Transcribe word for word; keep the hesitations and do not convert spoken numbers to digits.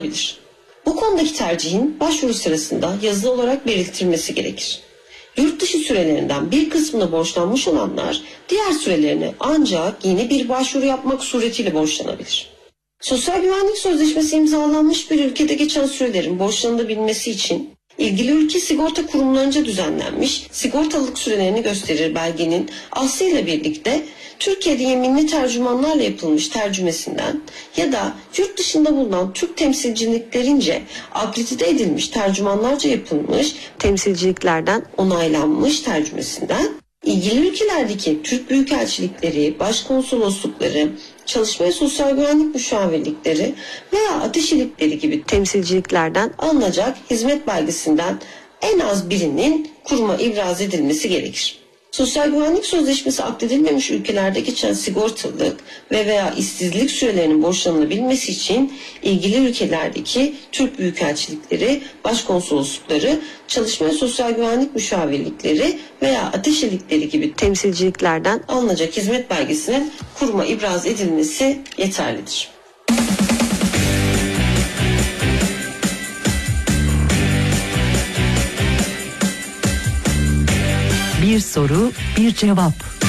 olabilir. Bu konudaki tercihin başvuru sırasında yazılı olarak belirtilmesi gerekir. Yurt dışı sürelerinden bir kısmına borçlanmış olanlar diğer sürelerine ancak yeni bir başvuru yapmak suretiyle borçlanabilir. Sosyal Güvenlik Sözleşmesi imzalanmış bir ülkede geçen sürelerin borçlanılabilmesi için ilgili ülke sigorta kurumlarınca düzenlenmiş sigortalılık sürelerini gösterir belgenin aslıyla birlikte Türkiye'de yeminli tercümanlarla yapılmış tercümesinden ya da yurt dışında bulunan Türk temsilciliklerince akredite edilmiş tercümanlarca yapılmış temsilciliklerden onaylanmış tercümesinden, ilgili ülkelerdeki Türk büyükelçilikleri, başkonsoloslukları, Çalışma ve Sosyal Güvenlik Müşavirlikleri veya ateşilikleri gibi temsilciliklerden alınacak hizmet belgesinden en az birinin kuruma ibraz edilmesi gerekir. Sosyal Güvenlik Sözleşmesi akdedilmemiş ülkelerde geçen sigortalılık ve veya işsizlik sürelerinin borçlanılabilmesi için ilgili ülkelerdeki Türk büyükelçilikleri, başkonsoloslukları, Çalışma ve Sosyal Güvenlik Müşavirlikleri veya ateşilikleri gibi temsilciliklerden alınacak hizmet belgesinin kuruma ibraz edilmesi yeterlidir. Bir soru, bir cevap.